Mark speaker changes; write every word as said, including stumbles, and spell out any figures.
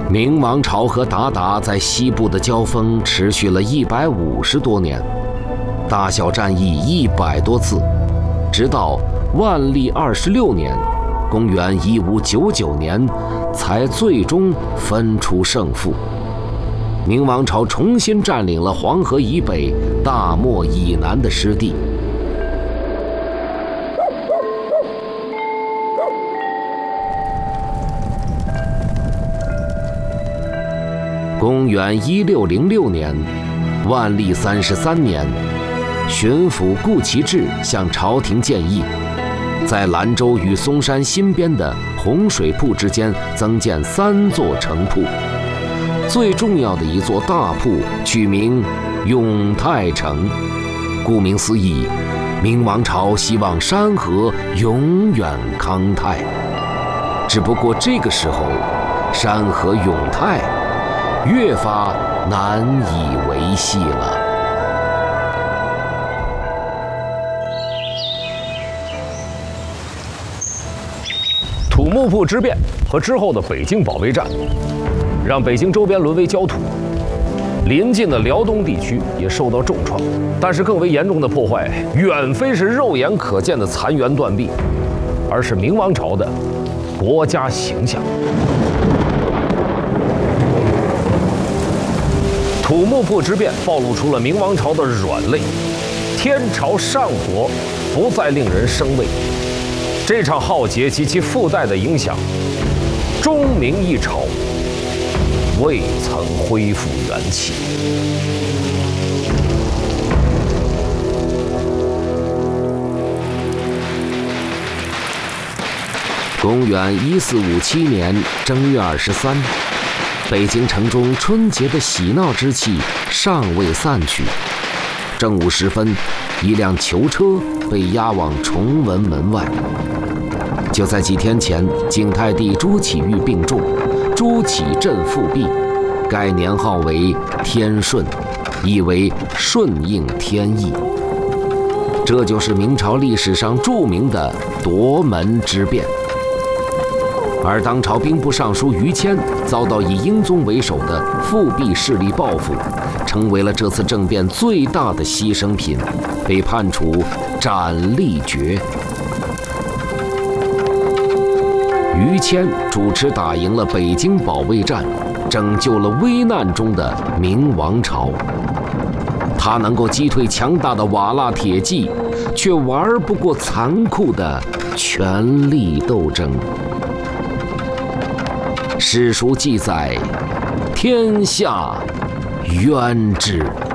Speaker 1: 明王朝和鞑靼在西部的交锋持续了一百五十多年，大小战役一百多次，直到万历二十六年，公元一五九九年，才最终分出胜负。明王朝重新占领了黄河以北、大漠以南的失地。公元一六零六年，万历三十三年，巡抚顾其志向朝廷建议，在兰州与松山新编的洪水铺之间增建三座城铺，最重要的一座大铺取名永泰城。顾名思义，明王朝希望山河永远康泰。只不过这个时候，山河永泰越发难以维系了。
Speaker 2: 土木堡之变和之后的北京保卫战，让北京周边沦为焦土，邻近的辽东地区也受到重创。但是更为严重的破坏，远非是肉眼可见的残垣断壁，而是明王朝的国家形象。土木堡之变暴露出了明王朝的软肋，天朝上国不再令人生畏。这场浩劫及其附带的影响，中明一朝未曾恢复元气。
Speaker 1: 公元一四五七年正月二十三，北京城中春节的喜闹之气尚未散去。正午时分，一辆囚车被押往崇文门外。就在几天前，景泰帝朱祁钰病重，朱祁镇复辟，改年号为天顺，意为顺应天意。这就是明朝历史上著名的夺门之变。而当朝兵部尚书于谦遭到以英宗为首的复辟势力报复，成为了这次政变最大的牺牲品，被判处斩立决。于谦主持打赢了北京保卫战，拯救了危难中的明王朝。他能够击退强大的瓦剌铁骑，却玩不过残酷的权力斗争。史书记载，天下冤之。